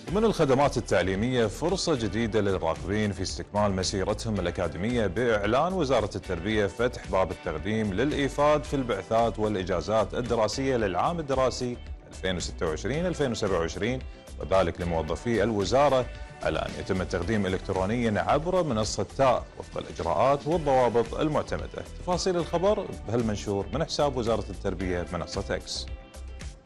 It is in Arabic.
ومن الخدمات التعليمية فرصة جديدة للراغبين في استكمال مسيرتهم الأكاديمية بإعلان وزارة التربية فتح باب التقديم للإيفاد في البعثات والإجازات الدراسية للعام الدراسي 2026-2027، وذلك لموظفي الوزارة على أن يتم التقديم إلكترونيا عبر منصة تاء وفق الإجراءات والضوابط المعتمدة. تفاصيل الخبر بهالمنشور من حساب وزارة التربية منصة إكس.